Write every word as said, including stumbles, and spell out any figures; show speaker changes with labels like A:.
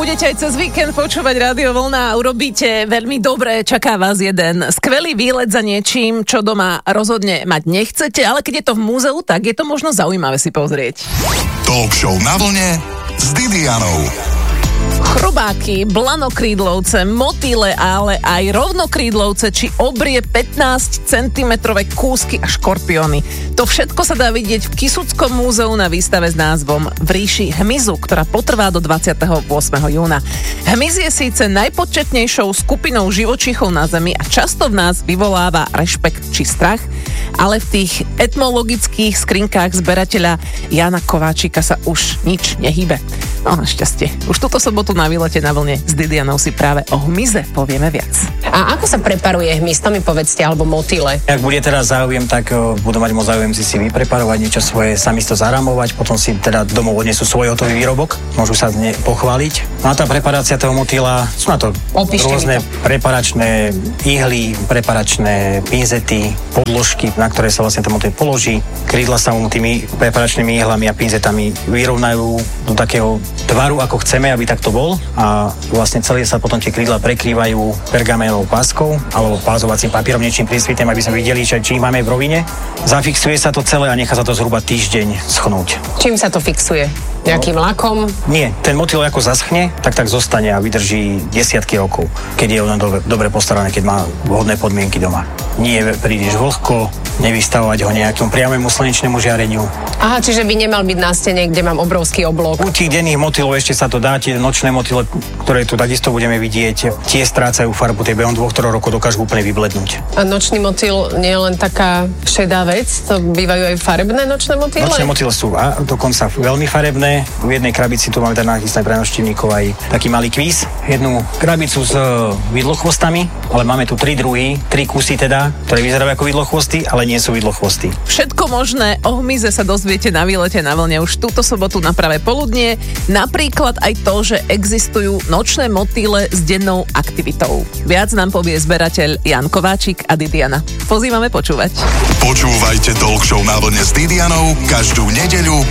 A: budete aj cez víkend počúvať Rádio Vlna a urobíte veľmi dobre, čaká vás jeden skvelý výlet za niečím, čo doma rozhodne mať nechcete, ale keď je to v múzeu, tak je to možno zaujímavé si pozrieť.
B: Talk show na vlne s Didianou.
A: Chrobáky, blanokrídlovce, motýle, ale aj rovnokrídlovce či obrie pätnásť centimetrové kúsky a škorpióny. To všetko sa dá vidieť v Kisuckom múzeu na výstave s názvom V ríši hmyzu, ktorá potrvá do dvadsiateho ôsmeho júna. Hmyz je síce najpočetnejšou skupinou živočíchov na Zemi a často v nás vyvoláva rešpekt či strach, ale v tých etymologických skrinkách zberateľa Jana Kováčika sa už nič nehýbe. No našťastie. Už túto sobotu na výlete na vlne s Didianou si práve o hmyze povieme viac.
C: A ako sa preparuje hmyz? To mi povedzte, alebo motýle.
D: Ak bude teda záujem, tak uh, budú mať môcť záujem si si vypreparovať niečo svoje, sami to zaramovať, potom si teda domov odnesú svoj hotový výrobok, môžu sa ne pochváliť. No a tá preparácia toho motýla, sú na to
C: Opíšte
D: rôzne preparačné ihly, preparačné pinzety, podložky, na ktoré sa vlastne ten motýl položí. Krídla sa mu tými preparačnými ihlami a pinzetami vyrovnajú do takého tvaru, ako chceme, aby takto bol, a vlastne celé sa potom tie krídla prekrývajú pergamentovou páskou alebo pázovacím papierom, niečím prísvitem, aby sme videli, či ich máme v rovine. Zafixuje sa to celé a nechá sa to zhruba týždeň schnúť.
C: Čím sa to fixuje? Nejakým
D: no,
C: lakom?
D: Nie, ten motýl ako zaschne, tak tak zostane a vydrží desiatky rokov, keď je ono dobre, dobre postarané, keď má vhodné podmienky doma. Nie je príliš vlhko, nevystavovať ho nejakému priamému slnečnému žiareniu.
C: Aha, čiže by nemal byť na stene, kde mám obrovský oblok.
D: U tých denných motýlov ešte sa to dá, tie nočné motýle, ktoré tu takisto budeme vidieť, tie strácajú farbu, tie behom dvoch, troch rokov dokážu úplne vyblednúť.
C: A nočný motýl nie je len taká šedá vec, to bývajú aj farebné nočné motýle?
D: Nočné motýle sú a dokonca veľmi farebné. V jednej krabici tu máme teda nachystané pre návštevníkov aj taký malý kvíz. Jednu krabicu s vidlochvostami, ale máme tu tri druhy, tri kusy teda, ktoré vyzerajú ako vidlochvosty, ale nie sú vidlochvosty.
A: Všetko možné o hmyze sa dozviete na výlete na vlne už túto sobotu na pravé poludnie. Napríklad aj to, že existujú nočné motýle s dennou aktivitou. Viac nám povie zberateľ Jan Kováčik a Didiana. Pozývame počúvať.
B: Počúvajte Talk show na vlne s Didianou každú nedeľu